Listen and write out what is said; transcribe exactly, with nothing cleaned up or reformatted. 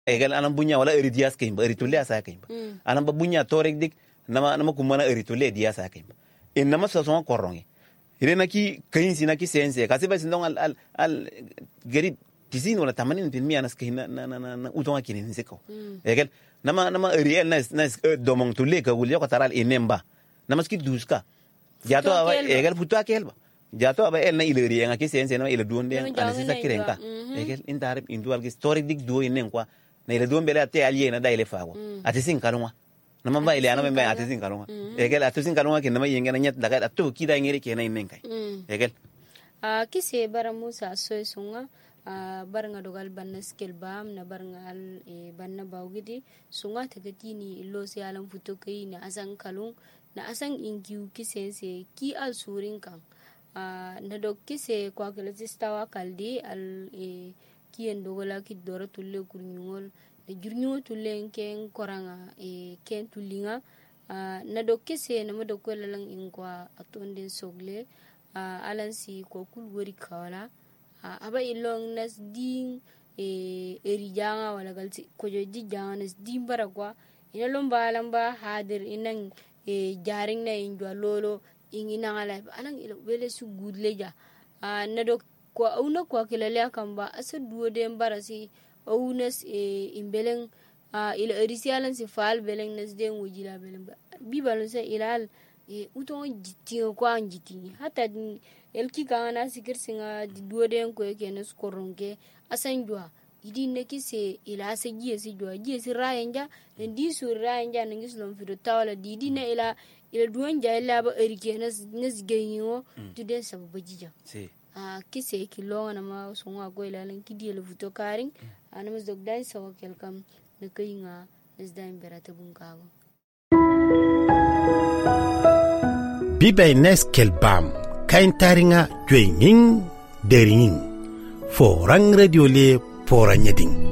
egal anan bunya wala eri dias kay ba eri tulle asa kay ba anan ba bunya torek dik nama nama kumana eri tulle dias asa kay ba in nama so so korongi ire naki kayin sinaki sense kasi ba sindong al al al gari tisin wala tamanin bin mi anas kay na na na utonga kinin seko egal nama nama eri el nas nas domong tulle ka gulyo ko taral inemba nama ski duska jato aba egal futu akelba jato aba el na ileri nga ki sense na ile duonde anasi sakirenka egal indarib indual ki story dik duo inen kwa na ile duon bele ate aliye na da ile fago ate sin kanwa na mamba ile ana memba ate sin kanwa egal ate sin kanwa ki na mayenge na nyat daga atu kida ngere ke na inen kai egal a kise bara musa soy sunga a barnga dogal banna skill bam na barnga al e banna bawgidi sunga tagatini lo se alam futo kai na asan kalung na asan ingiu kisense ki al surin kan na dok kise kwa kala sistawa kaldi al e kien dogola ki dora tulle kurnyol de jurnyo tulle ken koranga e ken tulinga na dok kise na mo dokola lang ingwa atonde sogle alan si ko kul wori kawala aba ilong nas ding e erijanga wala galti ko jodi janga nas dim baragwa ina lomba lamba hadir inan e jaring na injwa lolo ingina ngala alang ilo wele su gudleja na dok ko auna ko kelele akamba asa duode embarasi aunas e imbeleng ila erisialan si fal beleng nas den wujila beleng bibalo se ilal e uto jiti ko anjiti hata elki kana sikir singa duode ko kenes koronge asanjwa idi neki se ila se giye si jwa giye si rayenja ndi su rayenja ngis lom fido tawala didi na ila ila duwan ja ila ba erike nas nas genyo tude sababu jija si a kise kilonga na ma songa go ila lan kidi le futo karing ana mas dogdai sawa kelkam na kayinga nas daim berata bunkago bibay nes kelbam kain taringa jwenyin derin forang radio le poranyeding